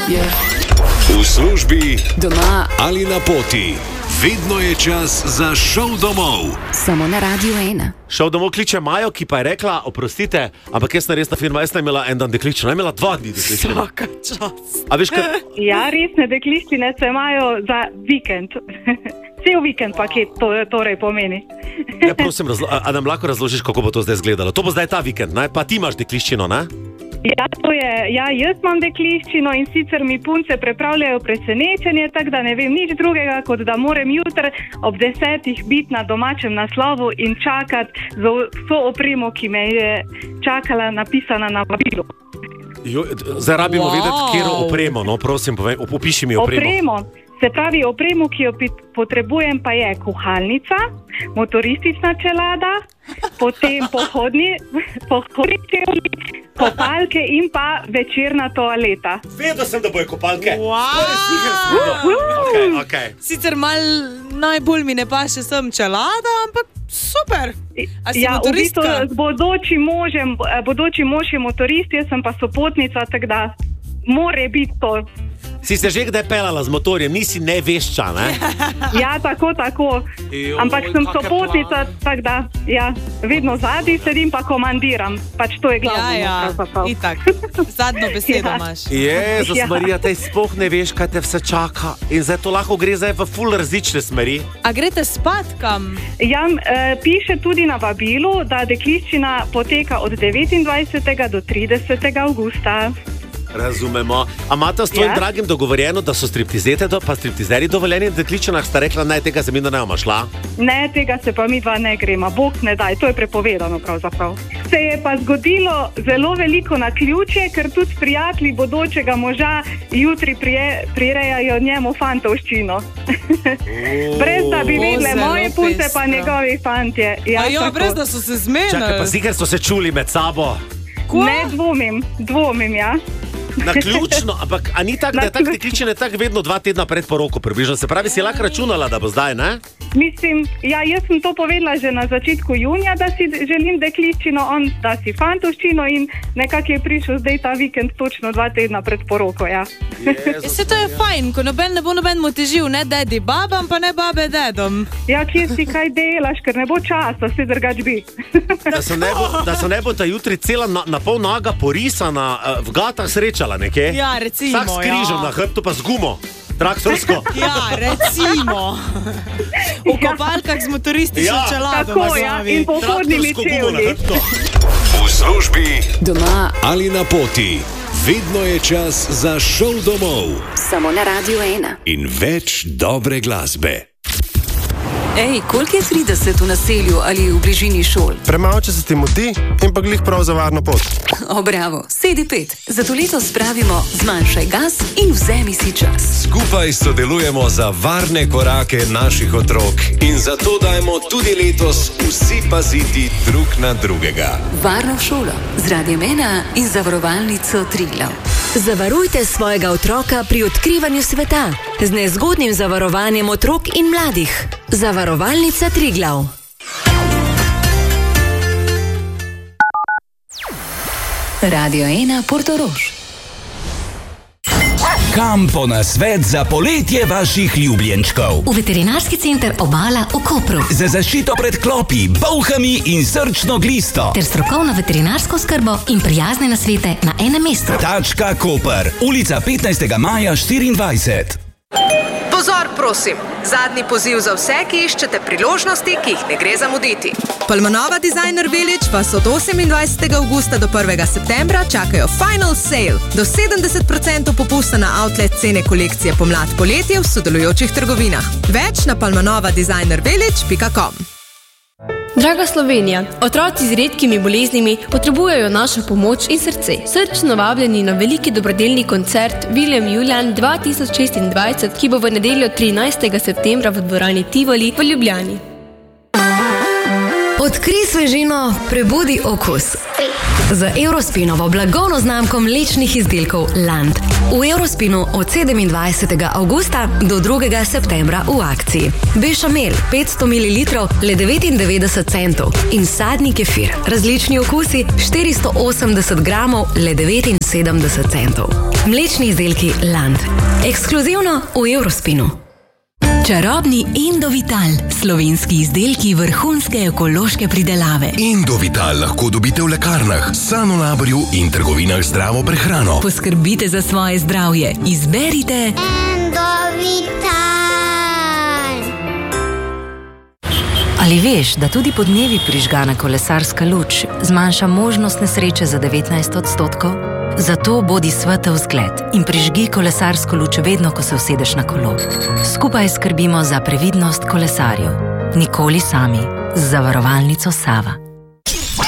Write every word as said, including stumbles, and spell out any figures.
Yeah. V službi, doma ali na poti. Vedno je čas za šov domov. Samo na Radio ena. Šov domov kliče Majo, ki pa je rekla, oprostite, ampak jaz sem resna firma, jaz sem imela en dan dekličino, imela dva dni dekličino. Vsaka čas. A veš, kaj... Ja, resne dekliščine se imajo za vikend. Cel vikend paket to torej pomeni. Ja, prosim, razlo... a nam lahko razložiš, kako bo to zdaj izgledalo? To bo zdaj ta vikend, ne? Pa ti imaš dekliščino, ne? Ja, to je, ja, jaz imam dekliščino in sicer mi punce prepravljajo presenečenje, tako da ne vem nič drugega, kot da moram jutri ob desetih biti na domačem naslovu in čakati za vso opremo, ki me je čakala napisana na vabilu. Jo, zdaj rabimo Wow. vedeti, kjero opremo, no, prosim, povej, opiši mi opremo. Opremo, se pravi opremo, ki jo potrebujem, pa je kuhalnica, motoristična čelada, potem pohodni, pohodni čevlji, kopalke in pa večerna toaleta. Vedel sem, da bojo kopalke. Wow. Okay, okay. Sicer mal najbolj mi ne paše sem čelada, ampak super. A si Ja, v bistvu motoristka? z bodočim možem, bodoči mož je motorist, jaz sem pa sopotnica, tako da more biti to. Si se že kdaj pelala z motorjem, nisi nevešča, ne? Ja, tako, tako. Joj, Ampak sem kake sopotnica, tako da, ja, vedno zadnji sedim pa komandiram. Pač to je glavno. Ja, ja, pravzaprav. itak. Zadnjo besedo Ja. imaš. Jezus Ja. Marija, tej sploh ne veš, kaj te vse čaka. In zdaj to lahko gre zdaj v ful različne smeri. A greste spat kam? Ja, e, piše tudi na vabilu, da dekliščina poteka od devetindvajsetega do tridesetega avgusta. Razumemo. A imate s tvojim Ja. dragim dogovorjeno, da so striptizete do, pa striptizeri dovoljeni v dekličinah? Sta rekla, naj tega se mi ne bomo šla? Ne, tega se pa mi dva ne gremo, bog ne daj, to je prepovedano pravzaprav. Se je pa zgodilo zelo veliko naključje, ker tudi prijatelji bodočega moža jutri prije, prirejajo njemu fantovščino. Brez da bi O, vedele zelo moje punce pa pestro. njegovi fantje. Ja, A jo, tako. brez da so se Čakaj, pa zmenili. ziher so se čuli med sabo. Ne dvomim, dvomim, ja. Naključno, ampak a ni tako, da je tak Naključno. dekličine tak vedno dva tedna pred poroko približno? Se pravi, si lahko računala, da bo zdaj, ne? Mislim, ja, jaz sem to povedala že na začetku junija, da si želim dekliščino, on da si fantovščino in nekako je prišel zdaj ta vikend točno dva tedna pred poroko, ja. Jezus. Se to je fajn, ko noben ne bo noben motežil, ne dedi babam, pa ne babe dedom. Ja, kje si kaj delaš, ker ne bo časa, se drugač bi. Da se ne bo, da se ne bo ta jutri cela na, na pol naga porisana uh, v gatah srečala nekje. Ja, recimo, Vsak s križem ja. na hrbtu pa z gumo, traktorsko. Ja, recimo. V kopalkah z motoristično Ja. čelado Tako, na ja, glavi. in pohodnimi Traktorsko gumo na čevlji. hrbtu. V službi, Doma ali na poti. Vedno je čas za šov domov. samo na Radio ena. In več dobre glasbe. Ej, koliko je trideset v naselju ali v bližini šol? Premalo, če se ti mudi in pa glih prav za varno pot. O, bravo, sedi pet. Zato letos pravimo zmanjšaj gas in vzemi si čas. Skupaj sodelujemo za varne korake naših otrok in zato dajmo tudi letos vsi paziti drug na drugega. Varno v šolo z Radiem ena in zavarovalnico Triglav. Zavarujte svojega otroka pri odkrivanju sveta z nezgodnim zavarovanjem otrok in mladih. Zavarovalnica Triglav. Radio ena Portorož. Kam po nasvet za poletje vaših ljubljenčkov? V veterinarski center Obala v Kopru. Za zaščito pred klopi, bolhami in srčno glisto. Ter strokovno veterinarsko skrbo in prijazne nasvete na enem mestu. Tačka Koper, ulica petnajstega maja štiriindvajset. Pozor, prosim! Zadnji poziv za vse, ki iščete priložnosti, ki jih ne gre zamuditi. Palmanova Designer Village vas od osemindvajsetega avgusta do prvega septembra čakajo Final Sale. Do sedemdeset procentov popusta na outlet cene kolekcije pomlad-poletje v sodelujočih trgovinah. Več na palmanova designer village pika com. Draga Slovenija, otroci z redkimi boleznimi potrebujejo našo pomoč in srce. Srčno vabljeni na veliki dobrodelni koncert William Julian dva tisoč šestindvajset, ki bo v nedeljo trinajstega septembra v dvorani Tivoli v Ljubljani. Odkrij svežino, prebudi okus. Z Eurospinovo blagovno znamko mlečnih izdelkov Land. V Eurospinu od sedemindvajsetega avgusta do drugega septembra v akciji. Bešamel petsto mililitrov le devetindevetdeset centov in sadni kefir, različni okusi štiristo osemdeset gramov le devetinsedemdeset centov. Mlečni izdelki Land. Ekskluzivno v Eurospinu. Čarobni Indovital, slovenski izdelki vrhunske ekološke pridelave. Indovital lahko dobite v lekarnah, Sanolaborju in trgovinah z zdravo prehrano. Poskrbite za svoje zdravje. Izberite Indovital. Ali veš, da tudi podnevi prižgana kolesarska luč zmanjša možnost nesreče za devetnajst odstotkov? Zato bodi svetel zgled in prižgi kolesarsko luč vedno, ko se usedeš na kolo. Skupaj skrbimo za previdnost kolesarjev. Nikoli sami. Z zavarovalnico Sava.